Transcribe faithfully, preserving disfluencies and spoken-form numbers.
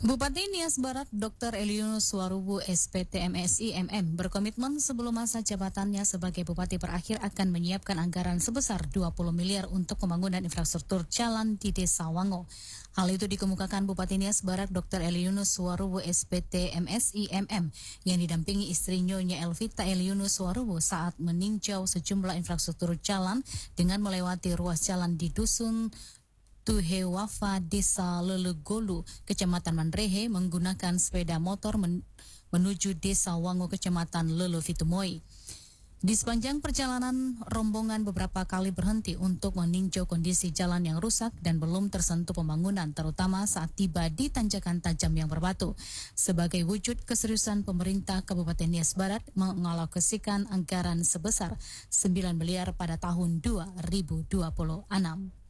Bupati Nias Barat Doktor Eliunus Warubu S P T M S I M M berkomitmen sebelum masa jabatannya sebagai bupati berakhir akan menyiapkan anggaran sebesar dua puluh miliar untuk pembangunan infrastruktur jalan di Desa Wango. Hal itu dikemukakan Bupati Nias Barat Doktor Eliunus Warubu S P T M S I M M yang didampingi istri Nyonya Elvita Eliunus Warubu saat meninjau sejumlah infrastruktur jalan dengan melewati ruas jalan di Dusun Tuhewafa, Desa Lelegolu, Kecamatan Manrehe menggunakan sepeda motor men menuju Desa Wango, Kecamatan Lelevitumoi. Di sepanjang perjalanan, rombongan beberapa kali berhenti untuk meninjau kondisi jalan yang rusak dan belum tersentuh pembangunan, terutama saat tiba di tanjakan tajam yang berbatu. Sebagai wujud keseriusan pemerintah Kabupaten Nias Barat mengalokasikan anggaran sebesar sembilan miliar pada tahun dua ribu dua puluh enam.